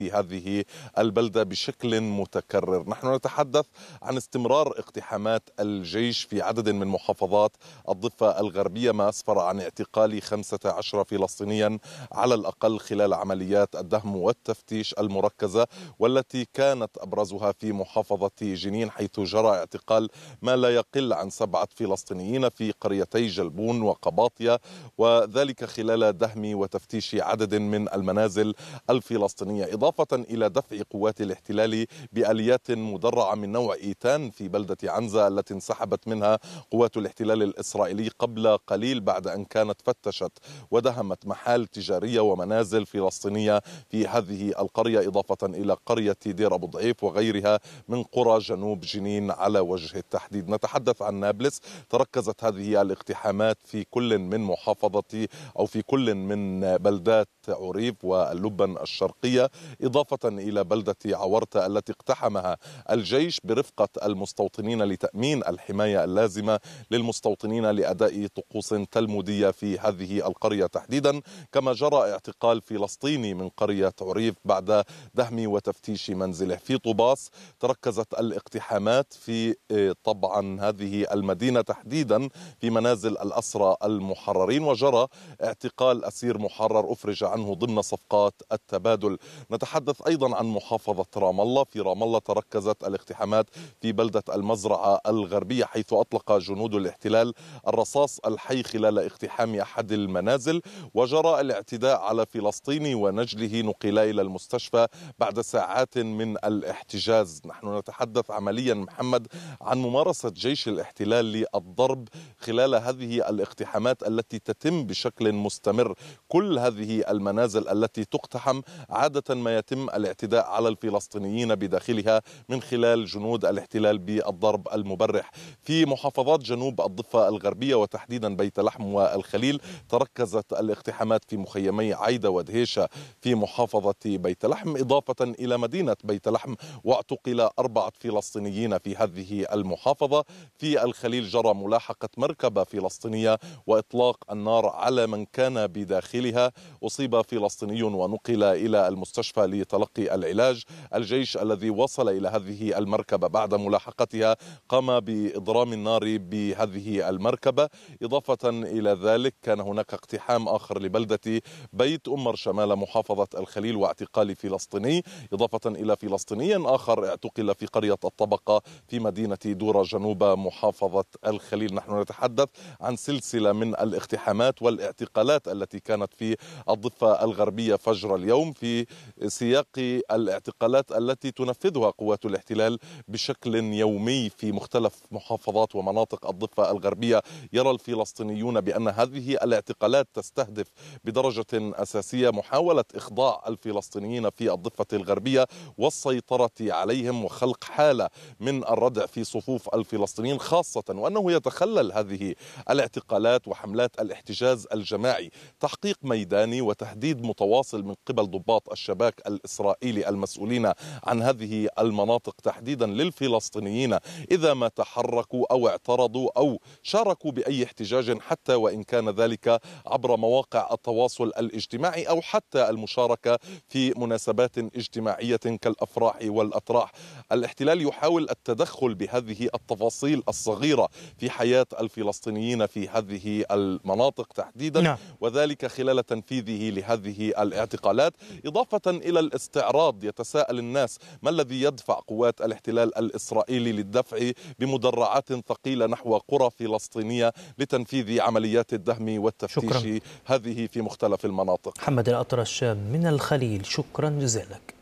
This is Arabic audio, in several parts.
في هذه البلدة بشكل متكرر. نحن نتحدث عن استمرار اقتحامات الجيش في عدد من محافظات الضفة الغربية، ما أسفر عن اعتقال 15 فلسطينيا على الأقل خلال عمليات الدهم والتفتيش المركزة، والتي كانت أبرزها في محافظة جنين، حيث جرى اعتقال ما لا يقل عن 7 فلسطينيين في قريتي جلبون وقباطية، وذلك خلال دهم وتفتيش عدد من المنازل الفلسطينية، إضافة إلى دفع قوات الاحتلال بآليات مدرعة من نوع إيتان في بلدة عنزة التي انسحبت منها قوات الاحتلال الإسرائيلي قبل قليل بعد أن كانت فتشت ودهمت محال تجارية ومنازل فلسطينية في هذه القرية، إضافة إلى قرية دير أبو ضعيف وغيرها من قرى جنوب جنين على وجه التحديد. نتحدث عن نابلس، تركزت هذه الاقتحامات في كل من محافظة أو في كل من بلدات عريف واللبن الشرقية، إضافة إلى بلدة عورتة التي اقتحمها الجيش برفقة المستوطنين لتأمين الحماية اللازمة للمستوطنين لأداء طقوس تلمودية في هذه القرية تحديدا. كما جرى اعتقال فلسطيني من قرية عريف بعد دهم وتفتيش منزله. في طوباس تركزت الاقتحامات في طبعا هذه المدينة تحديدا في منازل الأسرى المحررين، وجرى اعتقال أسير محرر أفرج عنه ضمن صفقات التبادل. نتحدث أيضا عن محافظة رام الله. في رام الله تركزت الاقتحامات في بلدة المزرعة الغربية، حيث أطلق جنود الاحتلال الرصاص الحي خلال اقتحام أحد المنازل، وجرى الاعتداء على فلسطيني ونجله نقلا إلى المستشفى بعد ساعات من الاحتجاز. نحن نتحدث عمليا محمد عن ممارسة جيش الاحتلال للضرب خلال هذه الاقتحامات التي تتم بشكل مستمر. كل هذه المنازل التي تقتحم عادة ما يتم الاعتداء على الفلسطينيين بداخلها من خلال جنود الاحتلال بالضرب المبرح. في محافظات جنوب الضفة الغربية وتحديدا بيت لحم والخليل تركزت الاقتحامات في مخيمي عايدة ودهيشة في محافظة بيت لحم، إضافة إلى مدينة بيت لحم، واعتقل 4 فلسطينيين في هذه المحافظة. في الخليل جرى ملاحقة مركبة فلسطينية وإطلاق النار على من كان بداخلها. أصيب فلسطيني ونقل إلى المستشفى لتلقي العلاج. الجيش الذي وصل إلى هذه المركبة بعد ملاحقتها قام بإضرام النار بهذه المركبة. إضافة إلى ذلك كان هناك اقتحام آخر لبلدة بيت أمر شمال محافظة الخليل واعتقال فلسطيني، إضافة إلى فلسطيني آخر اعتقل في قرية الطبقة في مدينة دورة جنوب محافظة الخليل. نحن نتحدث عن سلسلة من الاقتحامات والاعتقالات التي كانت في الضفة الغربية فجر اليوم في سياق الاعتقالات التي تنفذها قوات الاحتلال بشكل يومي في مختلف محافظات ومناطق الضفة الغربية. يرى الفلسطينيون بأن هذه الاعتقالات تستهدف بدرجة أساسية محاولة إخضاع الفلسطينيين في الضفة الغربية والسيطرة عليهم وخلق حالة من الردع في صفوف الفلسطينيين، خاصة وأنه يتخلل هذه الاعتقالات وحملات الاحتجاز الجماعي تحقيق ميداني وتهديد متواصل من قبل ضباط الشباك الإسرائيلي المسؤولين عن هذه المناطق تحديدا للفلسطينيين إذا ما تحركوا أو اعترضوا أو شاركوا بأي احتجاج، حتى وإن كان ذلك عبر مواقع التواصل الاجتماعي أو حتى المشاركة في مناسبات اجتماعية كالأفراح والأتراح. الاحتلال يحاول التدخل بهذه التفاصيل الصغيرة في حياة الفلسطينيين في هذه المناطق تحديدا، نعم. وذلك خلال تنفيذه لهذه الاعتقالات، إضافة إلى الاستعراض. يتساءل الناس ما الذي يدفع قوات الاحتلال الإسرائيلي للدفع بمدرعات ثقيلة نحو قرى فلسطينية لتنفيذ عمليات الدهم شكرا. والتفتيش هذه في مختلف المناطق. محمد الأطرش من الخليل، شكرا جزيلا لك.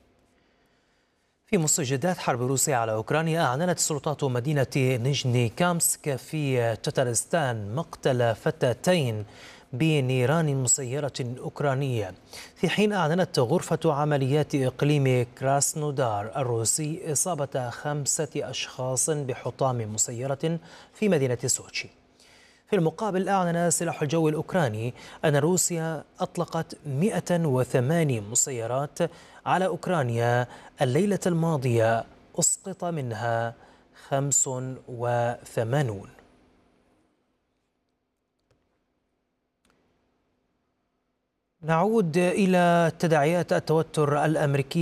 في مستجدات حرب روسيا على أوكرانيا، أعلنت سلطات مدينة نيجني كامسك في تتارستان مقتل فتاتين بنيران مسيرة أوكرانية، في حين أعلنت غرفة عمليات إقليم كراسنودار الروسي إصابة 5 أشخاص بحطام مسيرة في مدينة سوتشي. في المقابل، أعلن سلاح الجو الأوكراني أن روسيا أطلقت 108 مسيرات على أوكرانيا الليلة الماضية، أسقط منها 85. نعود إلى تداعيات التوتر الأمريكي